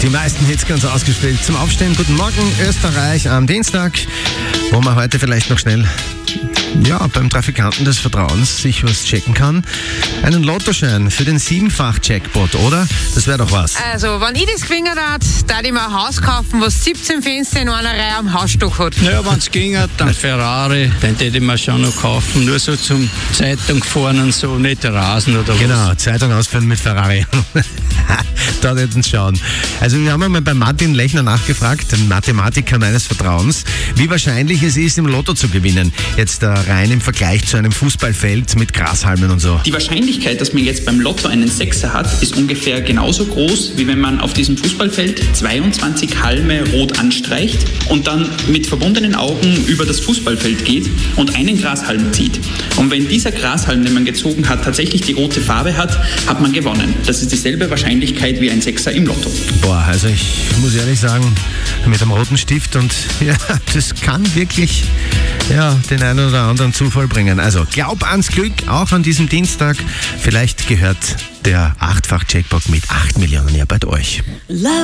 Die meisten Hits ganz ausgespielt. Zum Aufstehen, guten Morgen, Österreich am Dienstag, wo man heute vielleicht noch schnell beim Trafikanten des Vertrauens sich was checken kann. Einen Lottoschein für den 7-fach-Jackpot, oder? Das wäre doch was. Also, wenn ich das gewinnen darf ich mir ein Haus kaufen, was 17 Fenster in einer Reihe am Hausstock hat. Naja, wenn es ginge, dann Ferrari, den hätte ich mir schon noch kaufen. Nur so zum Zeitung fahren und so, nicht Rasen oder was. Genau, Zeitung ausfüllen mit Ferrari. Da hätten Sie schauen. Also wir haben einmal bei Martin Lechner nachgefragt, dem Mathematiker meines Vertrauens, wie wahrscheinlich es ist, im Lotto zu gewinnen. Jetzt rein im Vergleich zu einem Fußballfeld mit Grashalmen und so. Die Wahrscheinlichkeit, dass man jetzt beim Lotto einen Sechser hat, ist ungefähr genauso groß, wie wenn man auf diesem Fußballfeld 22 Halme rot anstreicht und dann mit verbundenen Augen über das Fußballfeld geht und einen Grashalm zieht. Und wenn dieser Grashalm, den man gezogen hat, tatsächlich die rote Farbe hat, hat man gewonnen. Das ist dieselbe Wahrscheinlichkeit wie ein Sechser im Lotto. Boah, also ich muss ehrlich sagen, mit einem roten Stift und das kann wirklich den einen oder anderen Zufall bringen. Also glaub ans Glück, auch an diesem Dienstag. Vielleicht gehört der 8-fach-Jackpot mit 8 Millionen ja bald euch.